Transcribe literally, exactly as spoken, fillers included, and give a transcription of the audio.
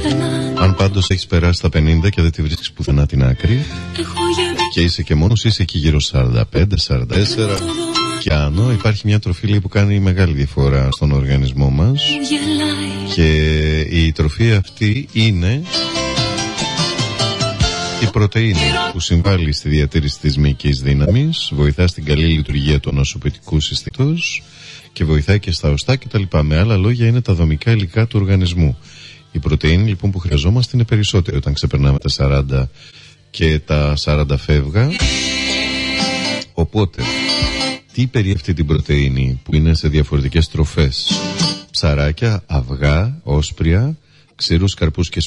Αν πάντως έχεις περάσει τα πενήντα και δεν τη βρίσκεις πουθενά την άκρη και είσαι και μόνος, είσαι εκεί γύρω σαράντα πέντε σαράντα τέσσερα και άνω, υπάρχει μια τροφή λέει, που κάνει μεγάλη διαφορά στον οργανισμό μας και η τροφή αυτή είναι η πρωτεΐνη που συμβάλλει στη διατήρηση της μυϊκής δύναμης, βοηθά στην καλή λειτουργία του νοσοποιητικού συστήματος και βοηθάει και στα οστά κτλ. Με άλλα λόγια είναι τα δομικά υλικά του οργανισμού. Η πρωτεΐνη λοιπόν που χρειαζόμαστε είναι περισσότερη όταν ξεπερνάμε τα σαράντα και τα σαράντα φεύγα. Οπότε, τι περιέχει αυτή την πρωτεΐνη που είναι σε διαφορετικές τροφές? Ψαράκια, αυγά, όσπρια, ξηρούς καρπούς και